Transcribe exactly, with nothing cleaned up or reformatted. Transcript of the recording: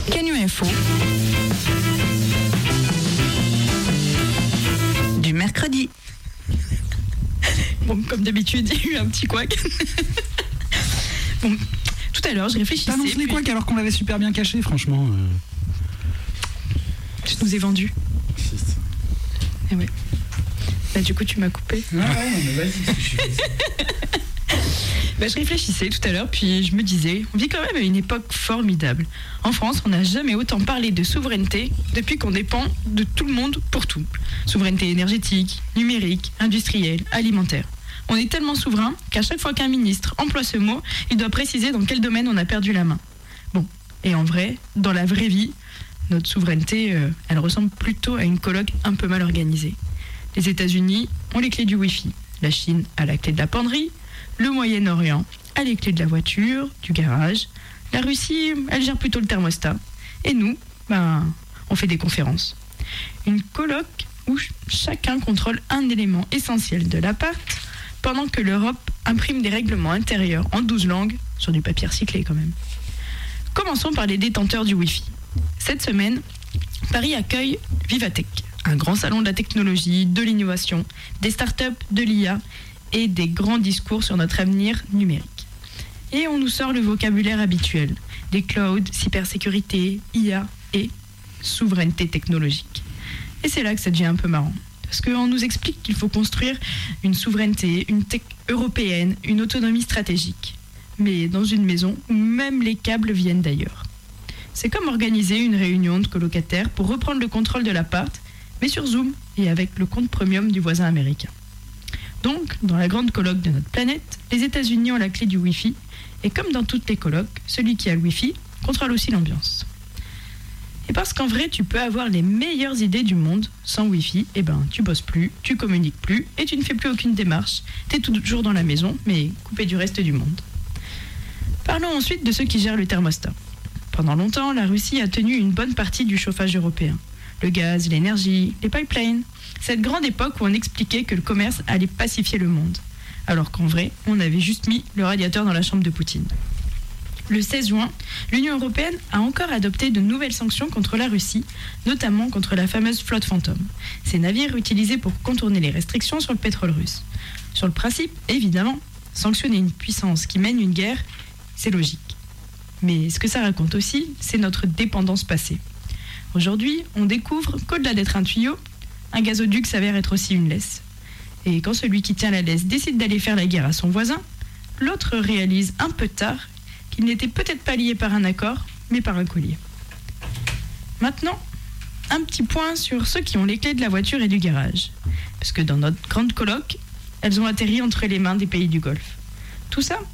Canu Info du mercredi. Bon, comme d'habitude, il y a eu un petit couac. Bon, tout à l'heure, je réfléchissais. T'annonces les puis... couacs alors qu'on l'avait super bien caché, franchement. Euh... Je nous ai vendu. Et ouais. Bah, du coup, tu m'as coupé. Ah ouais, mais vas-y, je suis Bah, je réfléchissais tout à l'heure, puis je me disais, on vit quand même à une époque formidable. En France, on n'a jamais autant parlé de souveraineté depuis qu'on dépend de tout le monde pour tout. Souveraineté énergétique, numérique, industrielle, alimentaire. On est tellement souverain qu'à chaque fois qu'un ministre emploie ce mot, il doit préciser dans quel domaine on a perdu la main. Bon, et en vrai, dans la vraie vie, notre souveraineté, euh, elle ressemble plutôt à une colloque un peu mal organisée. Les États-Unis ont les clés du Wi-Fi, la Chine a la clé de la penderie, le Moyen-Orient a les clés de la voiture, du garage. La Russie, elle gère plutôt le thermostat. Et nous, ben, on fait des conférences. Une colloque où chacun contrôle un élément essentiel de l'appart, pendant que l'Europe imprime des règlements intérieurs en douze langues, sur du papier recyclé quand même. Commençons par les détenteurs du Wi-Fi. Cette semaine, Paris accueille Vivatech, un grand salon de la technologie, de l'innovation, des startups, de l'I A et des grands discours sur notre avenir numérique. Et on nous sort le vocabulaire habituel, des clouds, cybersécurité, I A et souveraineté technologique. Et c'est là que ça devient un peu marrant, parce qu'on nous explique qu'il faut construire une souveraineté, une tech européenne, une autonomie stratégique, mais dans une maison où même les câbles viennent d'ailleurs. C'est comme organiser une réunion de colocataires pour reprendre le contrôle de l'appart, mais sur Zoom et avec le compte premium du voisin américain. Donc, dans la grande coloc de notre planète, les États-Unis ont la clé du Wi-Fi, et comme dans toutes les colocs, celui qui a le Wi-Fi contrôle aussi l'ambiance. Et parce qu'en vrai, tu peux avoir les meilleures idées du monde sans Wi-Fi, et ben, tu bosses plus, tu communiques plus, et tu ne fais plus aucune démarche. T'es toujours dans la maison, mais coupé du reste du monde. Parlons ensuite de ceux qui gèrent le thermostat. Pendant longtemps, la Russie a tenu une bonne partie du chauffage européen. Le gaz, l'énergie, les pipelines. Cette grande époque où on expliquait que le commerce allait pacifier le monde. Alors qu'en vrai, on avait juste mis le radiateur dans la chambre de Poutine. Le seize juin, l'Union européenne a encore adopté de nouvelles sanctions contre la Russie, notamment contre la fameuse flotte fantôme. Ces navires utilisés pour contourner les restrictions sur le pétrole russe. Sur le principe, évidemment, sanctionner une puissance qui mène une guerre, c'est logique. Mais ce que ça raconte aussi, c'est notre dépendance passée. Aujourd'hui, on découvre qu'au-delà d'être un tuyau, un gazoduc s'avère être aussi une laisse. Et quand celui qui tient la laisse décide d'aller faire la guerre à son voisin, l'autre réalise un peu tard qu'il n'était peut-être pas lié par un accord, mais par un collier. Maintenant, un petit point sur ceux qui ont les clés de la voiture et du garage. Parce que dans notre grande coloc, elles ont atterri entre les mains des pays du Golfe. Tout ça